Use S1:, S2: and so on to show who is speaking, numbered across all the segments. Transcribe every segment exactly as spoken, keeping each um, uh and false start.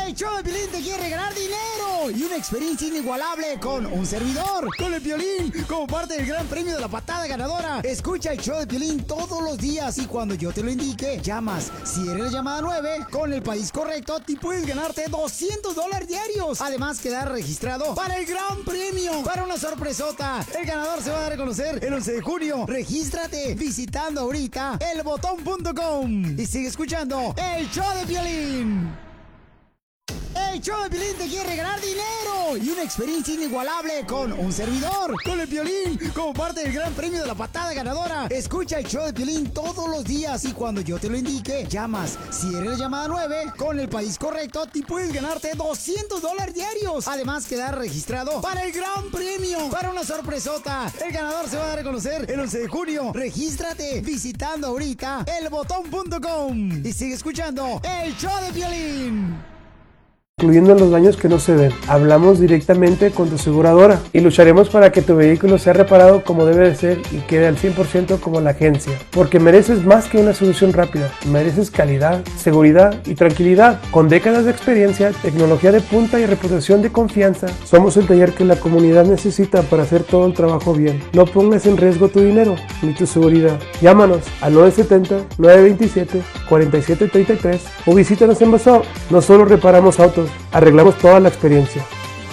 S1: El show de Piolín te quiere regalar dinero y una experiencia inigualable con un servidor, con el Piolín, como parte del gran premio de la patada ganadora. Escucha el show de Piolín todos los días y cuando yo te lo indique, llamas. Si eres la llamada nueve, con el país correcto, te puedes ganarte doscientos dólares diarios. Además, quedar registrado para el gran premio, para una sorpresota. El ganador se va a dar a conocer el once de junio. Regístrate visitando ahorita el botón punto com y sigue escuchando el show de Piolín. El show de Piolín te quiere regalar dinero y una experiencia inigualable con un servidor, con el Piolín, como parte del gran premio de la patada ganadora. Escucha el show de Piolín todos los días y cuando yo te lo indique, llamas. Si eres la llamada nueve, con el país correcto, te puedes ganarte doscientos dólares diarios. Además, quedar registrado para el gran premio, para una sorpresota. El ganador se va a dar a conocer el once de junio. Regístrate visitando ahorita el botón punto com y sigue escuchando el show de Piolín.
S2: Incluyendo los daños que no se ven. Hablamos directamente con tu aseguradora y lucharemos para que tu vehículo sea reparado como debe de ser y quede al cien por ciento como la agencia. Porque mereces más que una solución rápida. Mereces calidad, seguridad y tranquilidad. Con décadas de experiencia, tecnología de punta y reputación de confianza, somos el taller que la comunidad necesita para hacer todo el trabajo bien. No pongas en riesgo tu dinero ni tu seguridad. Llámanos al nueve siete cero, nueve dos siete, cuatro siete tres tres o visítanos en Basao. No solo reparamos autos, arreglamos toda la experiencia.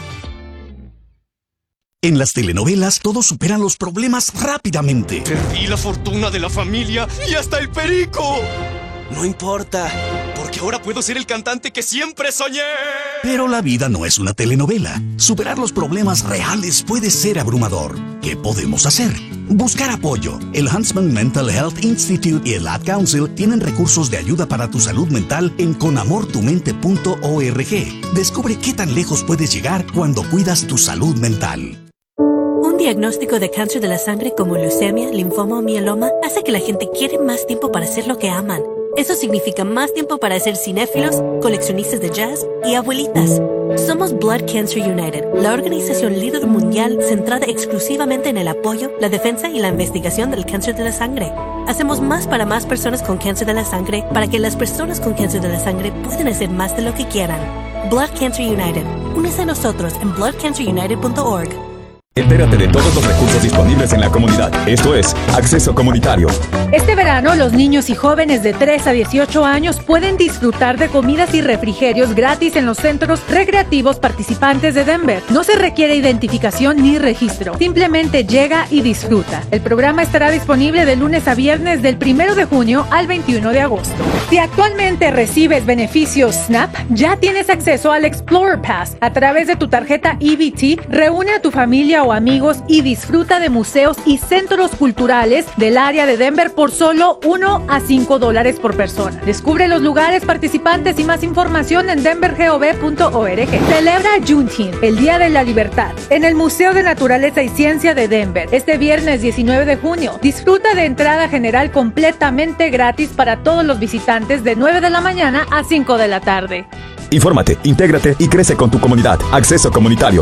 S3: En las telenovelas todos superan los problemas rápidamente.
S4: Perdí la fortuna de la familia y hasta el perico. No importa, porque ahora puedo ser el cantante que siempre soñé.
S3: Pero la vida no es una telenovela. Superar los problemas reales puede ser abrumador. ¿Qué podemos hacer? Buscar apoyo. El Huntsman Mental Health Institute y el Ad Council tienen recursos de ayuda para tu salud mental en con amor tu mente punto org. Descubre qué tan lejos puedes llegar cuando cuidas tu salud mental.
S5: Un diagnóstico de cáncer de la sangre como leucemia, linfoma o mieloma hace que la gente quiere más tiempo para hacer lo que aman. Eso significa más tiempo para ser cinéfilos, coleccionistas de jazz y abuelitas. Somos Blood Cancer United, la organización líder mundial centrada exclusivamente en el apoyo, la defensa y la investigación del cáncer de la sangre. Hacemos más para más personas con cáncer de la sangre para que las personas con cáncer de la sangre puedan hacer más de lo que quieran. Blood Cancer United. Únese a nosotros en blood cancer united punto org.
S6: Entérate de todos los recursos disponibles en la comunidad. Esto es Acceso Comunitario.
S7: Este verano, los niños y jóvenes de tres a dieciocho años pueden disfrutar de comidas y refrigerios gratis en los centros recreativos participantes de Denver. No se requiere identificación ni registro. Simplemente llega y disfruta. El programa estará disponible de lunes a viernes del primero de junio al veintiuno de agosto. Si actualmente recibes beneficios SNAP, ya tienes acceso al Explorer Pass. A través de tu tarjeta E B T, reúne a tu familia o amigos y disfruta de museos y centros culturales del área de Denver por solo uno a cinco dólares por persona. Descubre los lugares participantes y más información en denver gov punto org. Celebra Juneteenth, el Día de la Libertad, en el Museo de Naturaleza y Ciencia de Denver, este viernes diecinueve de junio. Disfruta de entrada general completamente gratis para todos los visitantes de nueve de la mañana a cinco de la tarde.
S6: Infórmate, intégrate y crece con tu comunidad. Acceso Comunitario.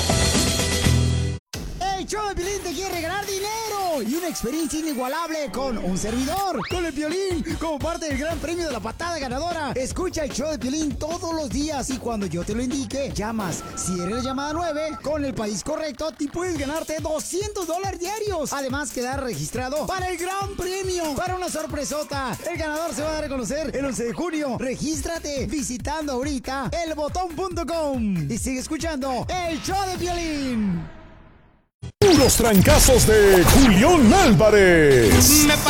S1: El show de Piolín te quiere regalar dinero y una experiencia inigualable con un servidor, con el Piolín, como parte del gran premio de la patada ganadora. Escucha el show de Piolín todos los días y cuando yo te lo indique, llamas. Si eres la llamada nueve, con el país correcto, te puedes ganarte doscientos dólares diarios. Además, quedar registrado para el gran premio, para una sorpresota. El ganador se va a dar a conocer el once de junio. Regístrate visitando ahorita el botón punto com y sigue escuchando el show de Piolín.
S8: Puros trancazos de Julián Álvarez.